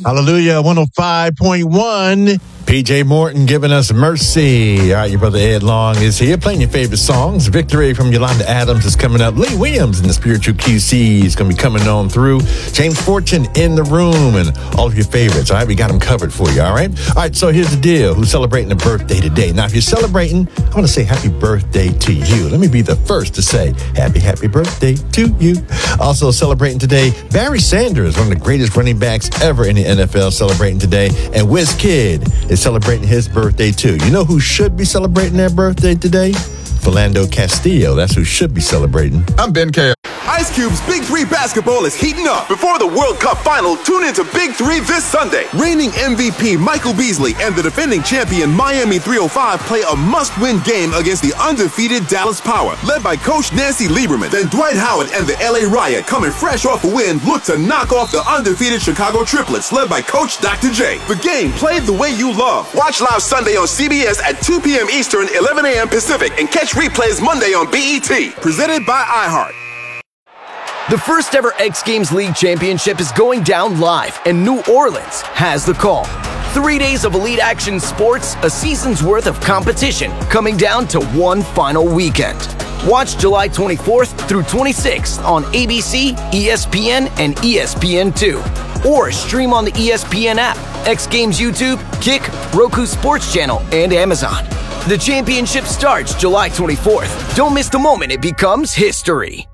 Hallelujah, 105.1. PJ Morton giving us mercy. All right, your brother Ed Long is here playing your favorite songs. Victory from Yolanda Adams is coming up. Lee Williams in the Spiritual QC is going to be coming on through. James Fortune in the room and all of your favorites. All right, we got them covered for you. All right. All right, so here's the deal. Who's celebrating a birthday today? Now, if you're celebrating, I want to say happy birthday to you. Let me be the first to say happy birthday to you. Also celebrating today, Barry Sanders, one of the greatest running backs ever in the NFL, celebrating today. And Wiz Kid is celebrating his birthday too. You know who should be celebrating their birthday today? Philando Castillo. That's who should be celebrating. I'm Ben K. Ice Cube's Big 3 basketball is heating up. Before the World Cup final, tune into Big 3 this Sunday. Reigning MVP Michael Beasley and the defending champion Miami 305 play a must-win game against the undefeated Dallas Power, led by Coach Nancy Lieberman. Then Dwight Howard and the LA Riot, coming fresh off a win, look to knock off the undefeated Chicago Triplets, led by Coach Dr. J. The game played the way you love. Watch live Sunday on CBS at 2 p.m. Eastern, 11 a.m. Pacific, and catch replays Monday on BET. Presented by iHeart. The first ever X Games League Championship is going down live, and New Orleans has the call. 3 days of elite action sports, a season's worth of competition, coming down to one final weekend. Watch July 24th through 26th on ABC, ESPN, and ESPN2. Or stream on the ESPN app, X Games YouTube, Kick, Roku Sports Channel, and Amazon. The championship starts July 24th. Don't miss the moment it becomes history.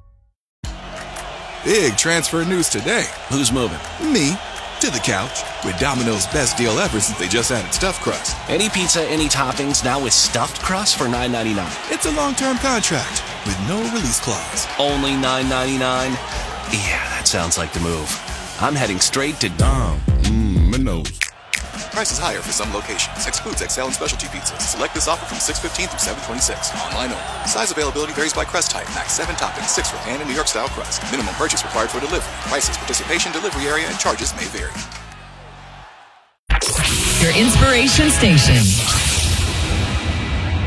Big transfer news today. Who's moving? Me. To the couch. With Domino's best deal ever since they just added stuffed crust. Any pizza, any toppings, now with stuffed crust for $9.99. It's a long-term contract with no release clause. Only $9.99? Yeah, that sounds like the move. I'm heading straight to Dom. Minos. Prices higher for some locations. Excludes XL and specialty pizzas. Select this offer from 6/15 through 7/26. Online only. Size availability varies by crust type. Max 7 toppings, 6 for pan and New York style crust. Minimum purchase required for delivery. Prices, participation, delivery area, and charges may vary. Your inspiration station.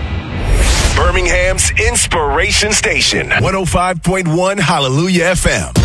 Birmingham's Inspiration Station. 105.1 Hallelujah FM.